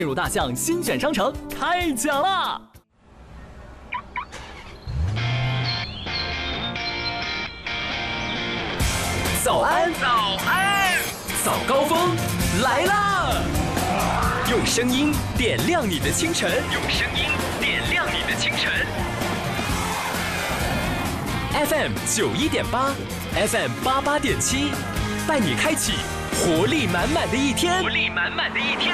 进入大象新选商城开奖啦！早安，早安，早高峰来啦！用声音点亮你的清晨，用声音点亮你的清晨。FM 91.8 ，FM 88.7，带你开启活力满满的一天，活力满满的一天。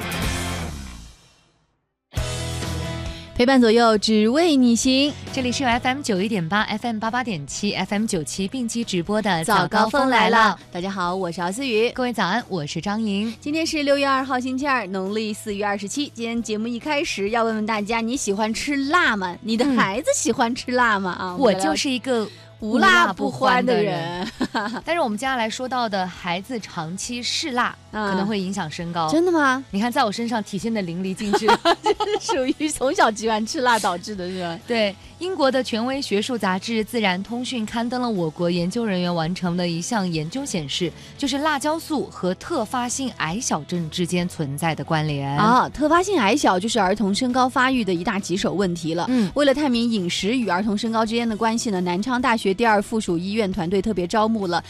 陪伴左右，只为你行。 这里是由 FM 91.8 FM 88.7 FM 97并机直播的早高峰来了。大家好，我是敖思雨。 各位早安，我是张莹。 今天是6月2号星期二，农历4月27。今天节目一开始要问问大家，你喜欢吃辣吗？你的孩子喜欢吃辣吗？ 我就是一个无辣不欢的人。 但是我们接下来说到的孩子长期嗜辣，可能会影响身高。 真的吗？ 你看在我身上体现的淋漓尽致。 属于从小喜欢吃辣导致的是吧？ 对，英国的权威学术杂志《自然通讯》刊登了我国研究人员完成的一项研究，显示就是辣椒素和特发性矮小症之间存在的关联啊。特发性矮小就是儿童身高发育的一大棘手问题了。为了探明饮食与儿童身高之间的关系呢，南昌大学第2附属医院团队特别招募了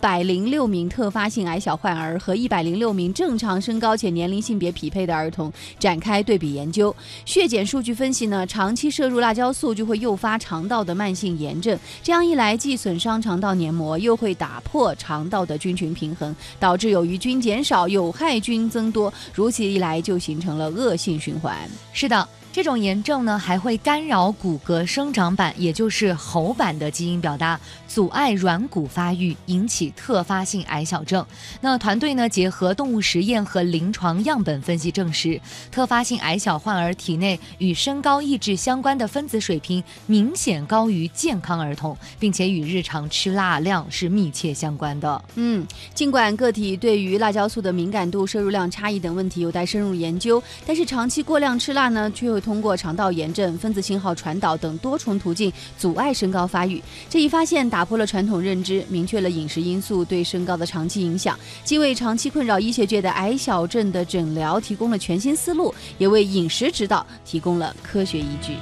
106名特发性矮小患儿和106名正常身高且年龄性别匹配的儿童，展开对比研究。血检数据分析呢，长期摄入辣椒素就会诱发肠道的慢性炎症，这样一来既损伤肠道黏膜，又会打破肠道的菌群平衡，导致有余菌减少，有害菌增多，如此一来就形成了恶性循环。 是的，这种炎症呢还会干扰骨骼生长板，也就是喉板的基因表达，阻碍软骨发育，引起特发性矮小症。那团队呢结合动物实验和临床样本分析证实，特发性矮小患儿体内与身高抑制相关的分子水平明显高于健康儿童，并且与日常吃辣量是密切相关的。 尽管个体对于辣椒素的敏感度、摄入量差异等问题有待深入研究，但是长期过量吃辣呢，却会通过肠道炎症、分子信号传导等多重途径阻碍身高发育。这一发现打破了传统认知，明确了饮食因素对身高的长期影响，既为长期困扰医学界的矮小症的诊疗提供了全新思路，也为饮食指导提供了科学依据。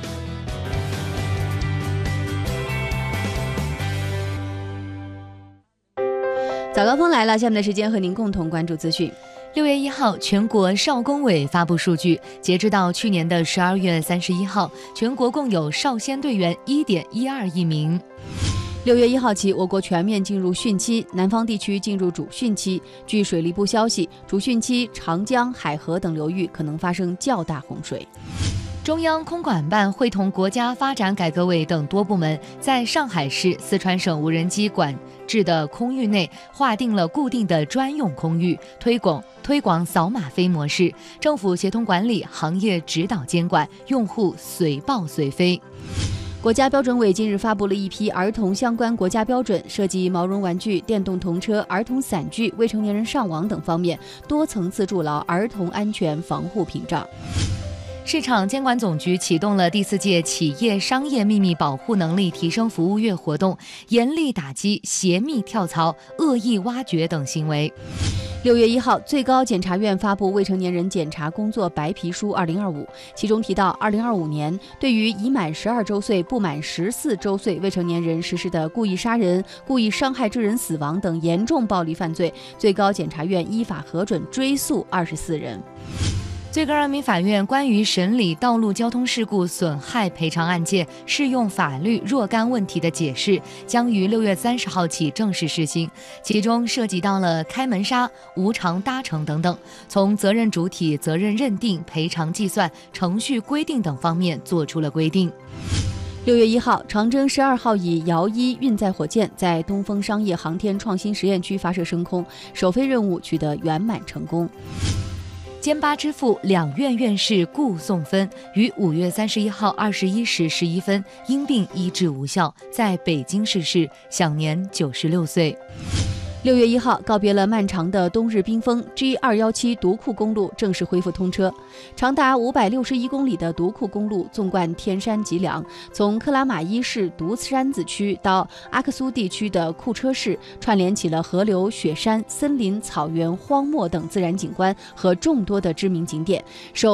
早高峰来了，下面的时间和您共同关注资讯。 6月1号，全国少工委发布数据，截至到去年的12月31号，全国共有少先队员 1.12 亿名。 6月1号起，我国全面进入汛期，南方地区进入主汛期。据水利部消息，主汛期长江、海河等流域可能发生较大洪水。 中央空管办会同国家发展改革委等多部门，在上海市、四川省无人机管制的空域内划定了固定的专用空域，推广扫码飞模式，政府协同管理，行业指导监管，用户随报随飞。 国家标准委近日发布了一批儿童相关国家标准，涉及毛绒玩具、电动童车、儿童伞具、未成年人上网等方面，多层次筑牢儿童安全防护屏障。 市场监管总局启动了第4届企业商业秘密保护能力提升服务月活动，严厉打击泄密跳槽、恶意挖掘等行为。 6月1号，最高检察院发布《未成年人检察工作白皮书2025》，其中提到，2025年对于已满12周岁不满14周岁未成年人实施的故意杀人、故意伤害致人死亡等严重暴力犯罪，最高检察院依法核准追诉24人。 最高人民法院关于审理道路交通事故损害赔偿案件适用法律若干问题的解释将于6月30号起正式施行，其中涉及到了开门杀、无偿搭乘等等，从责任主体、责任认定、赔偿计算、程序规定等方面作出了规定。 6月1号，长征12号乙遥1运载火箭在东风商业航天创新实验区发射升空，首飞任务取得圆满成功。 歼8之父两院院士顾颂芬于5月31号21时11分因病医治无效，在北京逝世，享年96岁。 6月1号，告别了漫长的冬日冰封 ，G217 独库公路正式恢复通车。长达561公里的独库公路纵贯天山脊梁，从克拉玛依市独山子区到阿克苏地区的库车市，串联起了河流、雪山、森林、草原、荒漠等自然景观和众多的知名景点。受